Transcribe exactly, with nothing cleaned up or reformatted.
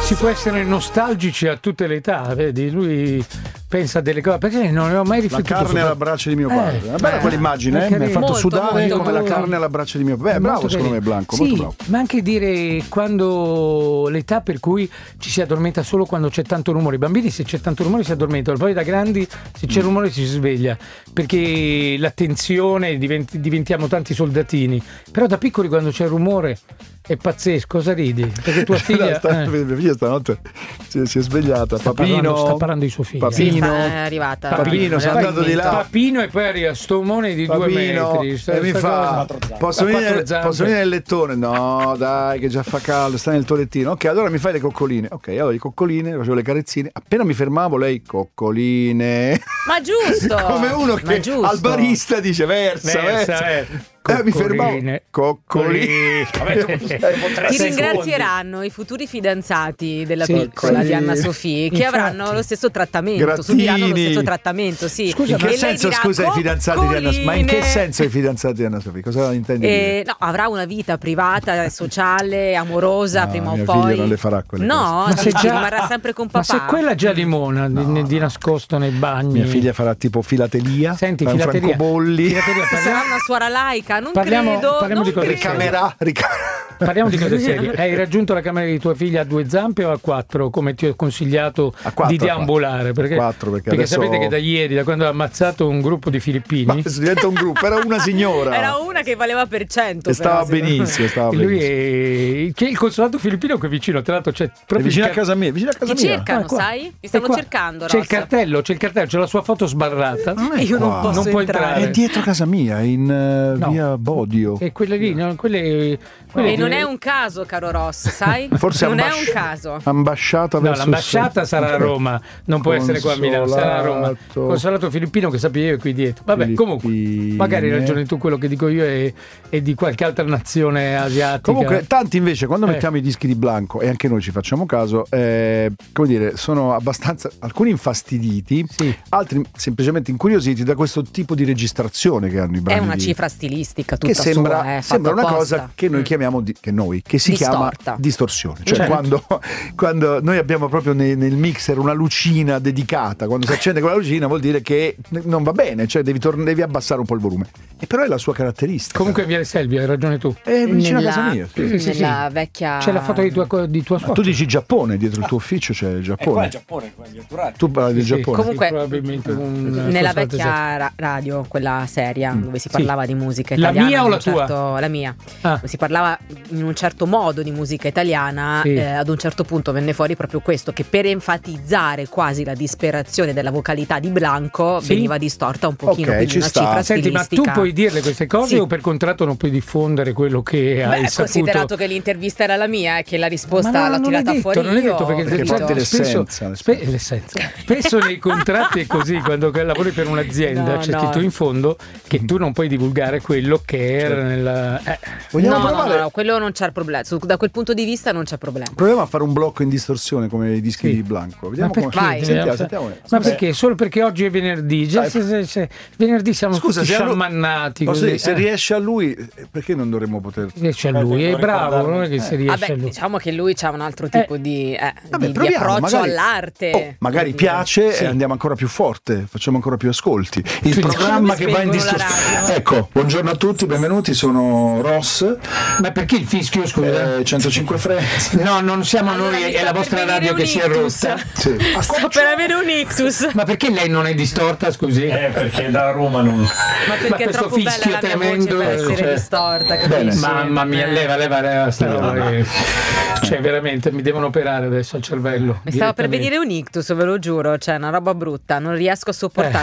Si può essere nostalgici a tutte le età, vedi? Lui pensa a delle cose, perché non ne ho mai rifiutato. La carne sopra... alla braccia di mio padre. Eh, È bella eh, quell'immagine, eh? Mi ha fatto molto, sudare molto, come molto. la carne alla braccia di mio padre. Beh, bravo Molto secondo me carino. Blanco, sì, molto bravo. ma anche dire quando l'età per cui ci si addormenta solo quando c'è tanto rumore. I bambini, se c'è tanto rumore si addormentano, poi da grandi se c'è rumore si sveglia, perché l'attenzione diventi, diventiamo tanti soldatini. Però da piccoli quando c'è rumore è pazzesco. Cosa ridi? Perché tua figlia sta, eh. mia figlia stanotte si, si è svegliata. sta, Papino parlando, sta parlando di suo figlio. Sì, Papino, sta- è arrivata. Papino, si è Poi- andato di là. Papino e poi arriva sto omone di Papino, due metri. Sta- e mi sta fa cosa- posso Ha venire, quattro zampe. posso venire nel lettone? No dai che già fa caldo, sta nel tuo lettino. Ok, allora mi fai le coccoline. Ok, allora le coccoline, facevo le carezzine. Appena mi fermavo lei coccoline. Ma giusto! Come uno Ma che giusto. al barista dice versa, versa, Versa, eh. Eh, mi fermavo. Coccoline. Coccoline. Ti ringrazieranno i futuri fidanzati della Sì, piccola sì. di Anna Sofì, che Infatti. avranno lo stesso trattamento, Grattini. subiranno lo stesso trattamento, sì. Scusa, In che E lei senso, dirà, scusa, i fidanzati di Anna Sofì? Ma in che "Coccoline". senso i fidanzati di Anna Sofì? Cosa intendi dire? Eh, no, avrà una vita privata, sociale, amorosa, No, prima o mia poi. figlia non le farà quelle no, Ma se dici, già- rimarrà sempre con Ma papà. se quella già limona di, di nascosto nei bagni. Mia figlia farà tipo filatelia, Senti, farà un filateria. francobolli, Filateria, Sarà parliamo, una suora laica, non Parliamo- credo. parliamo non di cose credo. serie. ricamerà, rica- parliamo di cose serie. Hai raggiunto la camera di tua figlia a due zampe o a quattro, come ti ho consigliato A quattro, di a quattro. deambulare? Perché, Quattro, perché adesso- sapete che da ieri, da quando ha ammazzato un gruppo di filippini, Ma diventa un gruppo, era una signora. Era una che valeva per cento. E stava però, secondo me. benissimo, stava e lui benissimo. è che il consolato filippino qui vicino, tra l'altro c'è È proprio vicino a il car- casa mia, vicino a casa Ti mia. cercano, Ah, qua. sai? Mi È stanno qua. cercando, C'è il Ross. cartello, c'è il cartello, c'è la sua foto sbarrata. Non è E io non qua. posso Non può entrare. entrare. È dietro casa mia, in eh, No. via Bodio. E quelle lì, no, quelle, quelle E non di- è un caso, caro Ross, sai? Forse non è ambasci- un caso. Ambasciata No, verso l'ambasciata il- sarà a Roma, non può essere qua a Milano, sarà a Roma. Consolato. Consolato filippino che sapevi io qui dietro. Vabbè, comunque, Filippine. magari hai ragione tu, quello che dico io è, è di qualche altra nazione asiatica. Comunque, tanti invece, quando Eh. mettiamo i dischi di Blanco, e anche noi ci facciamo caso, eh, come dire, sono abbastanza, alcuni infastiditi, Sì. altri semplicemente incuriositi da questo tipo di registrazione che hanno i È brani. una di- cifra stilistica tutta che sembra, sua, eh, sembra fatta una apposta. cosa che noi Mm. chiamiamo di- che noi che si Distorta. chiama distorsione, cioè Certo. quando, quando noi abbiamo proprio nei- nel mixer una lucina dedicata, quando si accende quella lucina vuol dire che non va bene, cioè devi, tor- devi abbassare un po' il volume, e però è la sua caratteristica. Comunque via Selvia, hai ragione tu. è vicino Nella- a casa mia, sì. Sì, sì, nella sì. vecchia. C'è la foto di tua, co- di tua Ma suocera. tu dici Giappone, dietro il tuo ufficio c'è il E qua Giappone. il Giappone, qua il Giappone. Tu parli del Sì, Giappone. Comunque- sì, probabilmente un Nella consolato asiatico. vecchia ra- radio, quella seria, dove si Sì. parlava di musica La italiana. mia o in la un tua? certo- La mia. Ah. Si parlava in un certo modo di musica italiana, Sì. eh, ad un certo punto venne fuori proprio questo, che per enfatizzare quasi la disperazione della vocalità di Blanco Sì. veniva distorta un pochino, Ok, quindi ci una sta. cifra Senti, ma tu stilistica. puoi dirle queste cose Sì. o per contratto non puoi diffondere quello che Beh, hai saputo? considerato che l'intervista era la mia e che la risposta Ma no, l'ho non tirata è detto, fuori non è io, detto perché, Perché capito? poi te le- spesso, l'essenza, spe- l'essenza. Spesso nei contratti è così, quando lavori per un'azienda No, c'è no. scritto in fondo che tu non puoi divulgare quello che era nella... eh. Vogliamo No, no, provare? no, no, quello non c'è problema. Su- Da quel punto di vista non c'è problema. Proviamo a fare un blocco in distorsione come i dischi Sì. di Blanco. Ma Vediamo perché? come. Vai. Sentiamo, sentiamo. Ma perché? Solo perché oggi è venerdì? Già, Dai. se- se- se- venerdì siamo Scusa, tutti se a lui- sciamannati. Posso così, dire, se eh. riesce a lui, eh, perché non dovremmo poter. Riesce a lui, è Devo bravo, ricordarmi. non è che se riesce Vabbè, a lui. diciamo che lui ha un altro tipo di, eh, Vabbè, di- di proviamo, approccio magari- all'arte. Oh, magari Quindi- piace Sì. e andiamo ancora più forte, facciamo ancora più ascolti. Il Tu- programma Come che va in spengono la distorsione. radio? Ecco, buongiorno a tutti, benvenuti, sono Ross, Ma perché il fischio, scusa? eh, centocinque Frenzy. No, non siamo Allora, noi, mi è sta la per vostra venire radio un che si è ictus. rotta. Sì. Sto per avere un ictus. Ma perché lei non è distorta, scusi? Eh, perché da Roma non. Ma Ma perché è questo troppo bella fischio la mia tremendo, voce per essere cioè- distorta, Bene. capisci? Mamma mia, Eh. leva, leva, leva sta roba che- Cioè, veramente mi devono operare adesso al cervello. Mi stava per direttamente. venire un ictus, ve lo giuro, cioè una roba brutta, non riesco a sopportarla.